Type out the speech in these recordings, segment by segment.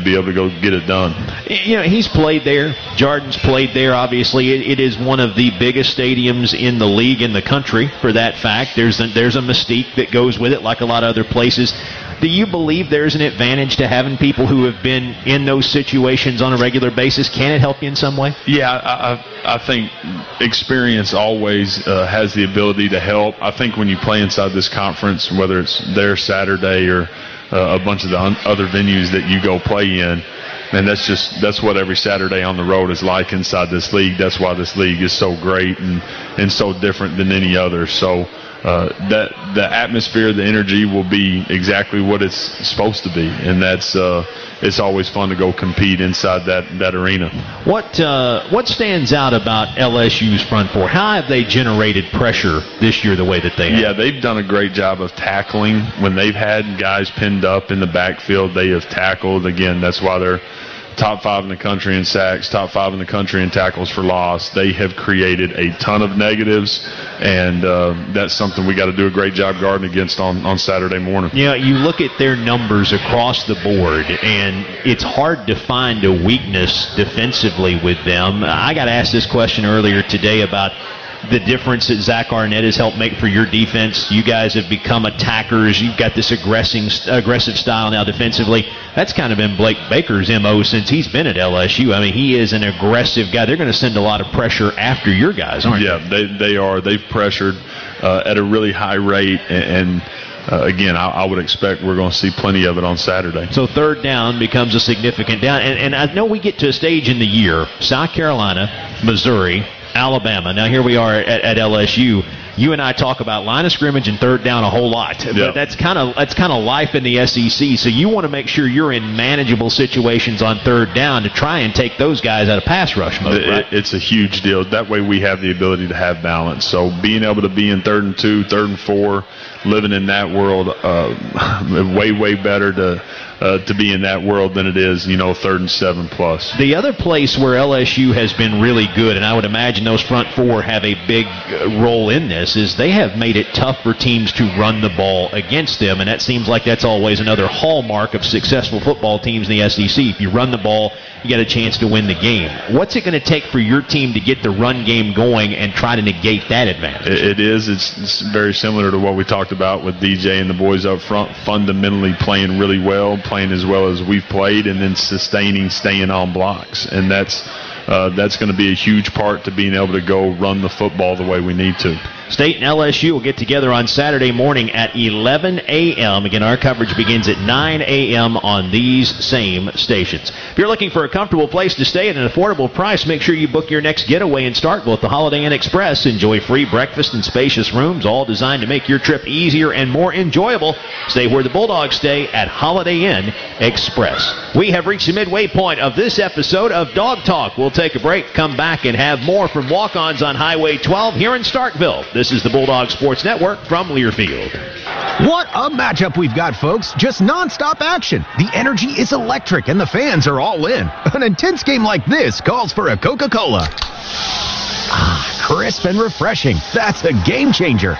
be able to go get it done. He's played there. Jordan's played there, obviously. It is one of the biggest stadiums in the league, in the country, for that fact. There's a mystique that goes with it, like a lot of other places. Do you believe there's an advantage to having people who have been in those situations on a regular basis? Can it help you in some way? Yeah, I think experience always has the ability to help. I think when you play inside this conference, whether it's there Saturday or a bunch of the other venues that you go play in, and that's what every Saturday on the road is like inside this league. That's why this league is so great and so different than any other. So that the atmosphere, the energy will be exactly what it's supposed to be, and that's it's always fun to go compete inside that arena. What stands out about LSU's front four? How have they generated pressure this year the way that they have? Yeah, they've done a great job of tackling. When they've had guys pinned up in the backfield, they have tackled. Again, that's why they're top 5 in the country in sacks, top 5 in the country in tackles for loss. They have created a ton of negatives, and that's something we got to do a great job guarding against on Saturday morning. Yeah, you look at their numbers across the board, and it's hard to find a weakness defensively with them. I got asked this question earlier today about the difference that Zach Arnett has helped make for your defense. You guys have become attackers. You've got this aggressive style now defensively. That's kind of been Blake Baker's MO since he's been at LSU. I mean, he is an aggressive guy. They're going to send a lot of pressure after your guys, aren't they? Yeah, they are. They've pressured at a really high rate, and again, I would expect we're going to see plenty of it on Saturday. So third down becomes a significant down. And I know we get to a stage in the year, South Carolina, Missouri, Alabama. Now here we are at LSU. You and I talk about line of scrimmage and third down a whole lot. Yep. But that's kind of life in the SEC. So you want to make sure you're in manageable situations on third down to try and take those guys out of pass rush mode. Right? It's a huge deal. That way we have the ability to have balance. So being able to be in 3rd and 2, 3rd and 4, living in that world, way better to be in that world than it is, 3rd and 7 plus. The other place where LSU has been really good, and I would imagine those front four have a big role in this, is they have made it tough for teams to run the ball against them, and that seems like that's always another hallmark of successful football teams in the SEC. If you run the ball, you got a chance to win the game. What's it going to take for your team to get the run game going and try to negate that advantage? It is. It's very similar to what we talked about with DJ and the boys up front, fundamentally playing really well, playing as well as we've played, and then staying on blocks. And that's going to be a huge part to being able to go run the football the way we need to. State and LSU will get together on Saturday morning at 11 a.m. Again, our coverage begins at 9 a.m. on these same stations. If you're looking for a comfortable place to stay at an affordable price, make sure you book your next getaway in Starkville at the Holiday Inn Express. Enjoy free breakfast and spacious rooms, all designed to make your trip easier and more enjoyable. Stay where the Bulldogs stay at Holiday Inn Express. We have reached the midway point of this episode of Dog Talk. We'll take a break, come back, and have more from Walk-Ons on Highway 12 here in Starkville. This is the Bulldog Sports Network from Learfield. What a matchup we've got, folks. Just nonstop action. The energy is electric, and the fans are all in. An intense game like this calls for a Coca-Cola. Crisp and refreshing. That's a game changer.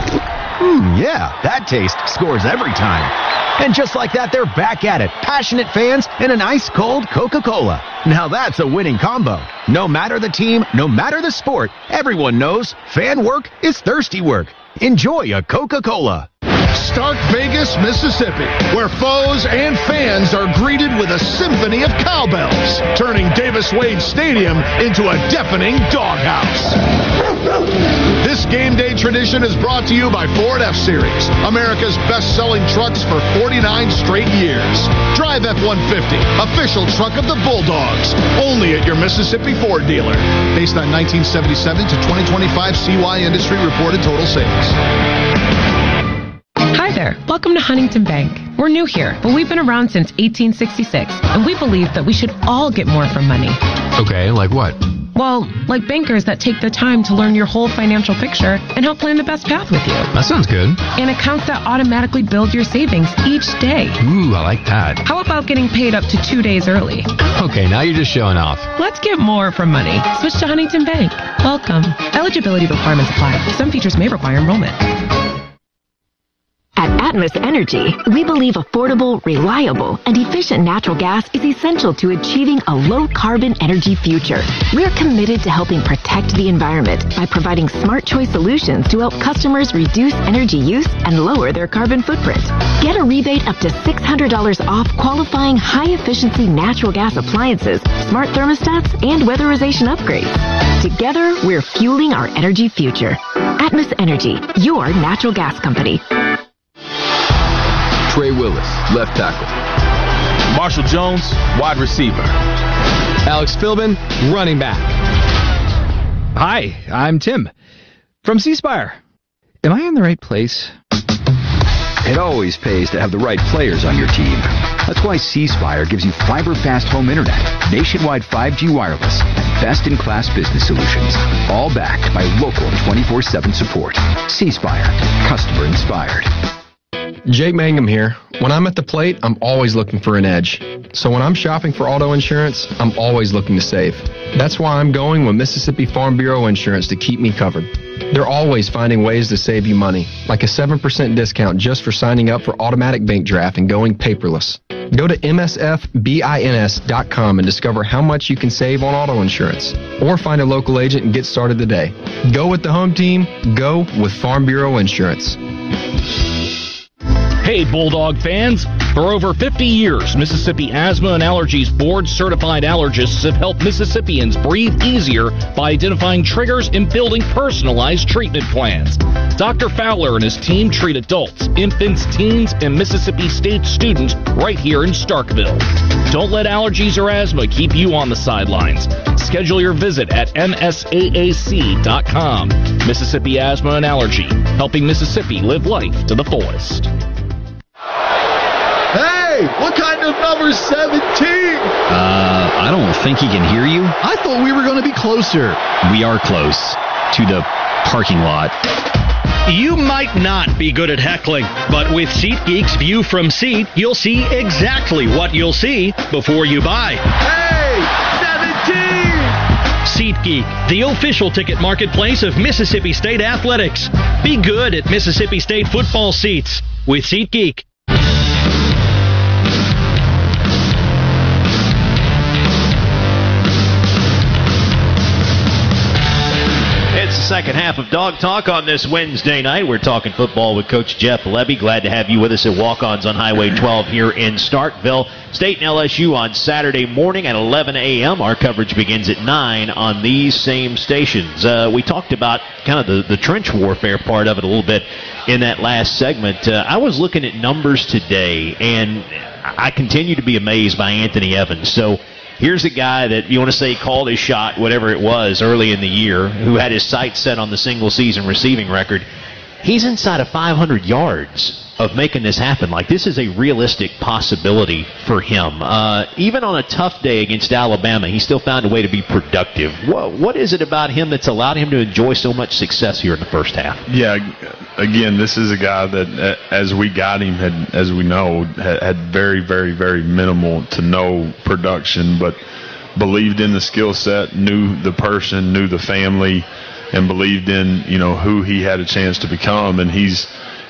Yeah, that taste scores every time. And just like that, they're back at it. Passionate fans and an ice-cold Coca-Cola. Now that's a winning combo. No matter the team, no matter the sport, everyone knows fan work is thirsty work. Enjoy a Coca-Cola. Stark Vegas, Mississippi, where foes and fans are greeted with a symphony of cowbells, turning Davis-Wade Stadium into a deafening doghouse. This game day tradition is brought to you by Ford F-Series, America's best-selling trucks for 49 straight years. Drive F-150, official truck of the Bulldogs, only at your Mississippi Ford dealer. Based on 1977 to 2025 CY industry reported total sales. Hi there. Welcome to Huntington Bank. We're new here, but we've been around since 1866, and we believe that we should all get more from money. Okay, like what? Well, like bankers that take the time to learn your whole financial picture and help plan the best path with you. That sounds good. And accounts that automatically build your savings each day. Ooh, I like that. How about getting paid up to 2 days early? Okay, now you're just showing off. Let's get more from money. Switch to Huntington Bank. Welcome. Eligibility requirements apply. Some features may require enrollment. At Atmos Energy, we believe affordable, reliable, and efficient natural gas is essential to achieving a low-carbon energy future. We're committed to helping protect the environment by providing smart choice solutions to help customers reduce energy use and lower their carbon footprint. Get a rebate up to $600 off qualifying high-efficiency natural gas appliances, smart thermostats, and weatherization upgrades. Together, we're fueling our energy future. Atmos Energy, your natural gas company. Trey Willis, left tackle. Marshall Jones, wide receiver. Alex Philbin, running back. Hi, I'm Tim from C Spire. Am I in the right place? It always pays to have the right players on your team. That's why C Spire gives you fiber-fast home internet, nationwide 5G wireless, and best-in-class business solutions, all backed by local 24/7 support. C Spire, customer inspired. Jake Mangum here. When I'm at the plate, I'm always looking for an edge. So when I'm shopping for auto insurance, I'm always looking to save. That's why I'm going with Mississippi Farm Bureau Insurance to keep me covered. They're always finding ways to save you money, like a 7% discount just for signing up for automatic bank draft and going paperless. Go to msfbins.com and discover how much you can save on auto insurance. Or find a local agent and get started today. Go with the home team. Go with Farm Bureau Insurance. Hey, Bulldog fans! For over 50 years, Mississippi Asthma and Allergies board-certified allergists have helped Mississippians breathe easier by identifying triggers and building personalized treatment plans. Dr. Fowler and his team treat adults, infants, teens, and Mississippi State students right here in Starkville. Don't let allergies or asthma keep you on the sidelines. Schedule your visit at msaac.com. Mississippi Asthma and Allergy, helping Mississippi live life to the fullest. Hey, what kind of number 17? I don't think he can hear you. I thought we were going to be closer. We are close to the parking lot. You might not be good at heckling, but with SeatGeek's View from Seat, you'll see exactly what you'll see before you buy. Hey, 17! SeatGeek, the official ticket marketplace of Mississippi State Athletics. Be good at Mississippi State football seats with SeatGeek. It's the second half of Dog Talk on this Wednesday night. We're talking football with Coach Jeff Levy. Glad to have you with us at Walk-Ons on Highway 12 here in Starkville. State and LSU on Saturday morning at 11 a.m. Our coverage begins at 9 on these same stations. We talked about kind of the trench warfare part of it a little bit in that last segment. I was looking at numbers today, and I continue to be amazed by Anthony Evans. So here's a guy that you want to say called his shot, whatever it was, early in the year, who had his sights set on the single-season receiving record. He's inside of 500 yards of making this happen. Like, this is a realistic possibility for him. Even on a tough day against Alabama, he still found a way to be productive. What is it about him that's allowed him to enjoy so much success here in the first half? Yeah, again, this is a guy that, as we got him, as we know, had very, very, very minimal to no production, but believed in the skill set, knew the person, knew the family, and believed in, who he had a chance to become. And he's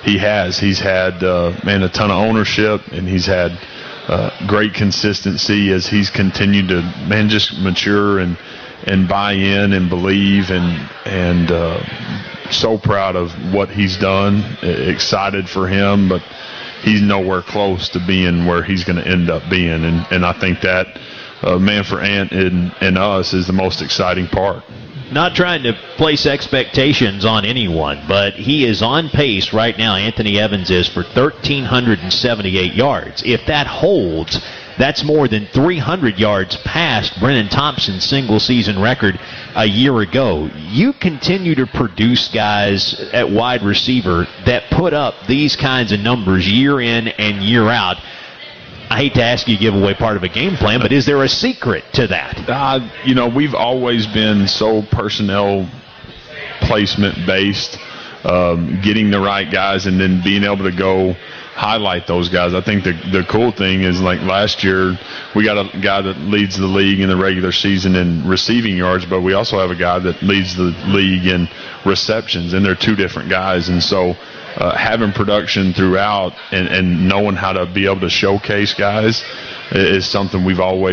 had a ton of ownership, and he's had great consistency as he's continued to just mature and buy in and believe, and so proud of what he's done. Excited for him, but he's nowhere close to being where he's going to end up being, and I think that man for Ant and us is the most exciting part. Not trying to place expectations on anyone, but he is on pace right now, Anthony Evans is, for 1,378 yards. If that holds, that's more than 300 yards past Brennan Thompson's single-season record a year ago. You continue to produce guys at wide receiver that put up these kinds of numbers year in and year out. I hate to ask you to give away part of a game plan, but is there a secret to that? We've always been so personnel placement based, getting the right guys and then being able to go highlight those guys. I think the cool thing is, like last year, we got a guy that leads the league in the regular season in receiving yards, but we also have a guy that leads the league in receptions, and they're two different guys. And so having production throughout and knowing how to be able to showcase guys is something we've always